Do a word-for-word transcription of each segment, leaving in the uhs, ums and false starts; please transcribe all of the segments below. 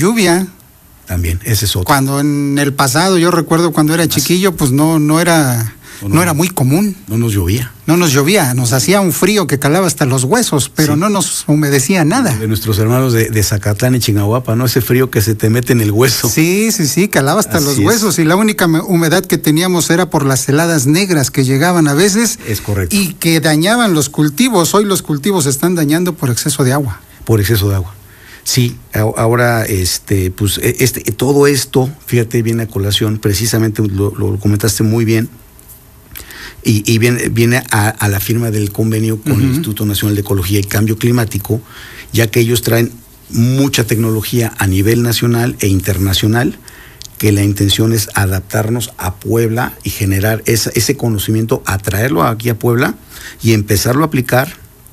lluvia. También, ese es otro. Cuando en el pasado, yo recuerdo cuando era chiquillo, pues no, no era... No, no, no era muy común. No nos llovía. No nos llovía, nos hacía un frío que calaba hasta los huesos, pero sí, no nos humedecía nada. De nuestros hermanos de, de Zacatlán y Chignahuapa, ¿no? Ese frío que se te mete en el hueso. Sí, sí, sí, calaba hasta Así los es. huesos, y la única humedad que teníamos era por las heladas negras que llegaban a veces. Es correcto. Y que dañaban los cultivos. Hoy los cultivos se están dañando por exceso de agua. Por exceso de agua. Sí, ahora este, pues este, todo esto, fíjate, viene a colación, precisamente lo, lo comentaste muy bien. Y, y viene, viene a, a la firma del convenio con uh-huh. el Instituto Nacional de Ecología y Cambio Climático, ya que ellos traen mucha tecnología a nivel nacional e internacional, que la intención es adaptarnos a Puebla y generar esa, ese conocimiento, atraerlo aquí a Puebla y empezarlo a aplicar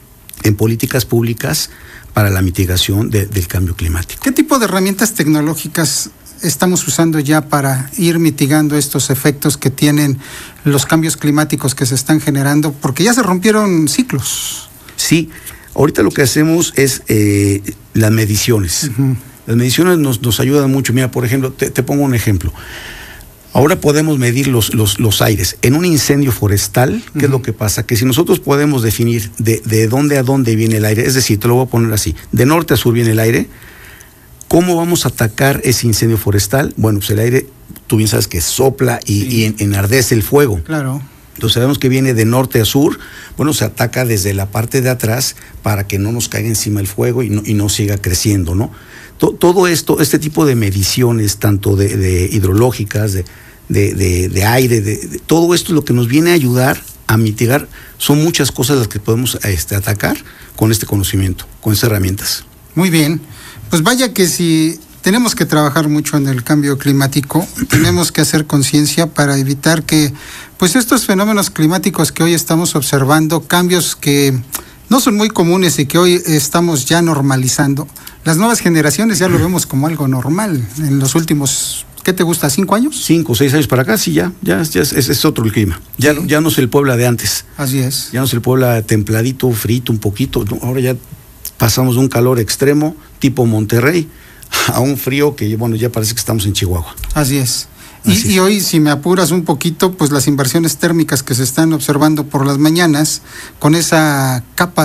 en políticas públicas para la mitigación de, del cambio climático. ¿Qué tipo de herramientas tecnológicas estamos usando ya para ir mitigando estos efectos que tienen los cambios climáticos que se están generando? Porque ya se rompieron ciclos. Sí, ahorita lo que hacemos es eh, las mediciones. Uh-huh. Las mediciones nos, nos ayudan mucho. Mira, por ejemplo, te, te pongo un ejemplo. Ahora podemos medir los, los, los aires. En un incendio forestal, ¿qué uh-huh. es lo que pasa? Que si nosotros podemos definir de, de dónde a dónde viene el aire, es decir, te lo voy a poner así, de norte a sur viene el aire, ¿cómo vamos a atacar ese incendio forestal? Bueno, pues el aire, tú bien sabes que sopla y, sí. y en, enardece el fuego. Claro. Entonces sabemos que viene de norte a sur. Bueno, se ataca desde la parte de atrás para que no nos caiga encima el fuego y no, y no siga creciendo, ¿no? Todo, todo esto, este tipo de mediciones, tanto de, de hidrológicas, de, de, de, de aire, de, de, todo esto lo que nos viene a ayudar a mitigar, son muchas cosas las que podemos este, atacar con este conocimiento, con estas herramientas. Muy bien. Pues vaya que si tenemos que trabajar mucho en el cambio climático, tenemos que hacer conciencia para evitar que pues estos fenómenos climáticos que hoy estamos observando, cambios que no son muy comunes y que hoy estamos ya normalizando, las nuevas generaciones ya lo vemos como algo normal. En los últimos, ¿qué te gusta? ¿Cinco años? Cinco, seis años para acá, sí, ya, ya, ya es, es otro el clima. Ya, sí. ya no es el Puebla de antes. Así es. Ya no es el Puebla templadito, frito, un poquito. No, ahora ya pasamos de un calor extremo, tipo Monterrey, a un frío que, bueno, ya parece que estamos en Chihuahua. Así es. Y, Así es. y hoy, si me apuras un poquito, pues las inversiones térmicas que se están observando por las mañanas, con esa capa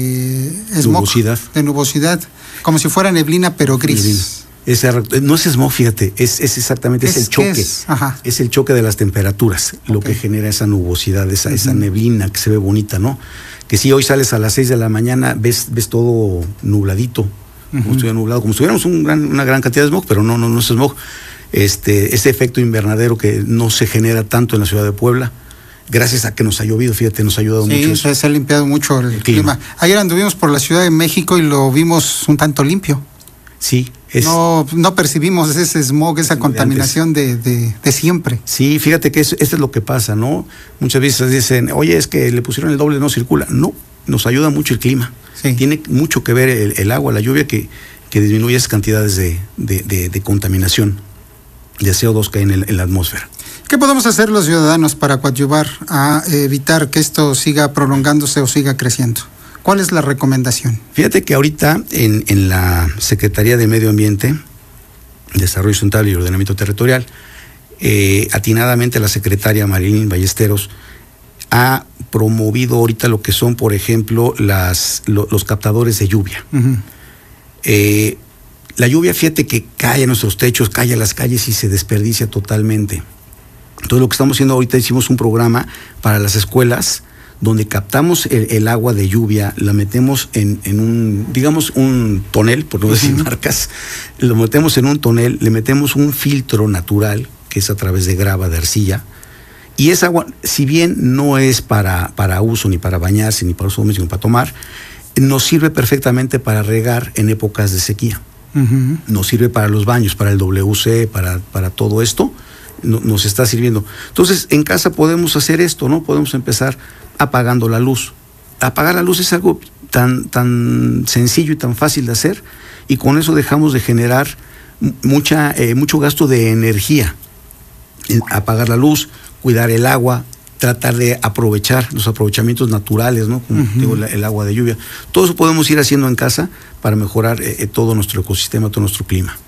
de smog, nubosidad. de nubosidad, como si fuera neblina, pero gris. Neblina. Es, no es smog, fíjate, es, es exactamente, es, es el choque. Es? Ajá. es el choque de las temperaturas, okay. lo que genera esa nubosidad, esa, uh-huh. esa neblina que se ve bonita, ¿no? Que si hoy sales a las seis de la mañana, ves, ves todo nubladito, uh-huh. como estuviera nublado, como si tuviéramos un gran, una gran cantidad de smog, pero no, no, no es smog. Este, ese efecto invernadero que no se genera tanto en la ciudad de Puebla, gracias a que nos ha llovido, fíjate, nos ha ayudado sí, mucho. Sí, se ha limpiado mucho el, el clima. clima. Ayer anduvimos por la Ciudad de México y lo vimos un tanto limpio. Sí. Es, no, no percibimos ese smog, esa contaminación de, de, de siempre. Sí, fíjate que eso, esto es lo que pasa, ¿no? Muchas veces dicen, oye, es que le pusieron el doble, no circula. No, nos ayuda mucho el clima. Sí. Tiene mucho que ver el, el agua, la lluvia, que, que disminuye esas cantidades de, de, de, de contaminación, de C O dos que hay en, el, en la atmósfera. ¿Qué podemos hacer los ciudadanos para coadyuvar a evitar que esto siga prolongándose o siga creciendo? ¿Cuál es la recomendación? Fíjate que ahorita en, en la Secretaría de Medio Ambiente, Desarrollo Sustentable y Ordenamiento Territorial, eh, atinadamente la secretaria Marilyn Ballesteros ha promovido ahorita lo que son, por ejemplo, las, lo, los captadores de lluvia. Uh-huh. Eh, la lluvia, fíjate que cae a nuestros techos, cae a las calles y se desperdicia totalmente. Entonces lo que estamos haciendo ahorita, hicimos un programa para las escuelas donde captamos el, el agua de lluvia, la metemos en, en un, digamos, un tonel, por no decir uh-huh. marcas, lo metemos en un tonel, le metemos un filtro natural, que es a través de grava, de arcilla, y esa agua, si bien no es para, para uso, ni para bañarse, ni para uso doméstico, ni para tomar, nos sirve perfectamente para regar en épocas de sequía. Uh-huh. Nos sirve para los baños, para el W C, para, para todo esto, no, nos está sirviendo. Entonces, en casa podemos hacer esto, ¿no? Podemos empezar apagando la luz. Apagar la luz es algo tan, tan sencillo y tan fácil de hacer, y con eso dejamos de generar mucha, eh, mucho gasto de energía. Apagar la luz, cuidar el agua, tratar de aprovechar los aprovechamientos naturales, ¿no? Como uh-huh. digo, el, el agua de lluvia. Todo eso podemos ir haciendo en casa para mejorar eh, todo nuestro ecosistema, todo nuestro clima.